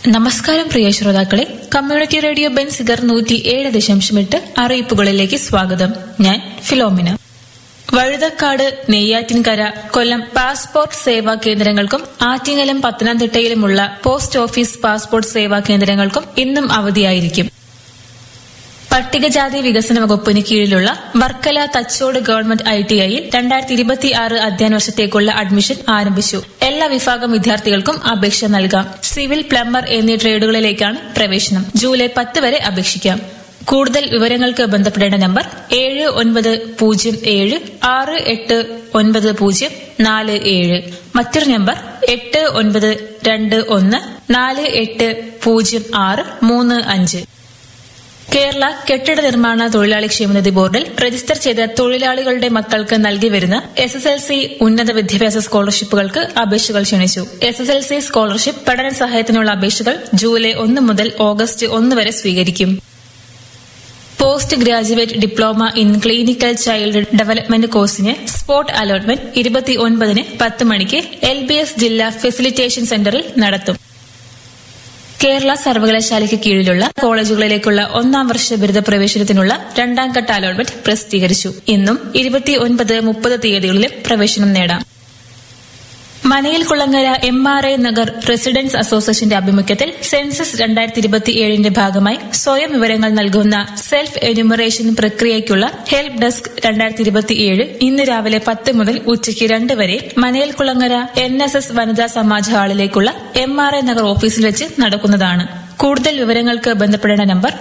നമസ്കാരം പ്രിയ ശ്രോതാക്കളെ, community radio Benziger 107.8 അറിയിപ്പുകളിലേക്ക് സ്വാഗതം. ഞാൻ ഫിലോമിന. വഴുതക്കാട്, നെയ്യാറ്റിൻകര, കൊല്ലം പാസ്പോർട്ട് സേവാ കേന്ദ്രങ്ങൾക്കും ആറ്റിങ്ങലും പത്തനംതിട്ടയിലുമുള്ള പോസ്റ്റ് ഓഫീസ് പാസ്പോർട്ട് സേവാ കേന്ദ്രങ്ങൾക്കും ഇന്നും അവധിയായിരിക്കും. പട്ടികജാതി വികസന വകുപ്പിന് കീഴിലുള്ള വർക്കല തച്ചോട് ഗവൺമെന്റ് ITIയിൽ 2026 അധ്യയന വർഷത്തേക്കുള്ള അഡ്മിഷൻ ആരംഭിച്ചു. എല്ലാ വിഭാഗം വിദ്യാർത്ഥികൾക്കും അപേക്ഷ നൽകാം. സിവിൽ, പ്ലംബർ എന്നീ ട്രേഡുകളിലേക്കാണ് പ്രവേശനം. ജൂലൈ 10 വരെ അപേക്ഷിക്കാം. കൂടുതൽ വിവരങ്ങൾക്ക് ബന്ധപ്പെടേണ്ട നമ്പർ 7907689047. മറ്റൊരു നമ്പർ 8921480635. കേരള കെട്ടിട നിർമ്മാണ തൊഴിലാളി ക്ഷേമനിധി ബോർഡിൽ രജിസ്റ്റർ ചെയ്ത തൊഴിലാളികളുടെ മക്കൾക്ക് നൽകി വരുന്ന SSLC ഉന്നത വിദ്യാഭ്യാസ സ്കോളർഷിപ്പുകൾക്ക് അപേക്ഷകൾ ക്ഷണിച്ചു. SSLC സ്കോളർഷിപ്പ് പഠന സഹായത്തിനുള്ള അപേക്ഷകൾ ജൂലൈ 1 മുതൽ ഓഗസ്റ്റ് 1 വരെ സ്വീകരിക്കും. Post graduate diploma in clinical child development കോഴ്സിന് സ്പോട്ട് അലോട്ട്മെന്റ് 29-ന് 10 മണിക്ക് LBS ജില്ലാ ഫെസിലിറ്റേഷൻ സെന്ററിൽ നടത്തും. കേരള സർവകലാശാലയ്ക്ക് കീഴിലുള്ള കോളേജുകളിലേക്കുള്ള 1-ാം വർഷ ബിരുദ പ്രവേശനത്തിനുള്ള 2-ാം ഘട്ട അലോട്ട്മെന്റ് പ്രസിദ്ധീകരിച്ചു. ഇന്നും 29-30 തീയതികളിലും പ്രവേശനം നേടാം. മനയിൽ കുളങ്ങര MRA നഗർ റെസിഡൻസ് അസോസിയേഷന്റെ ആഭിമുഖ്യത്തിൽ സെൻസസ് 2027ന്റെ ഭാഗമായി സ്വയം വിവരങ്ങൾ നൽകുന്ന സെൽഫ് എന്യൂമറേഷൻ പ്രക്രിയയ്ക്കുള്ള ഹെൽപ്പ് ഡെസ്ക് 2027 ഇന്ന് രാവിലെ 10 മുതൽ ഉച്ചയ്ക്ക് 2 വരെ മനയിൽ കുളങ്ങര NSS വനിതാ സമാജ് ഹാളിലേക്കുള്ള MRA നഗർ ഓഫീസിൽ വെച്ച് നടക്കുന്നതാണ്. കൂടുതൽ വിവരങ്ങൾക്ക് ബന്ധപ്പെടേണ്ട നമ്പർ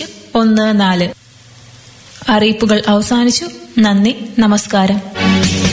9995628014. അറിയിപ്പുകൾ അവസാനിച്ചു. നന്ദി, നമസ്കാരം.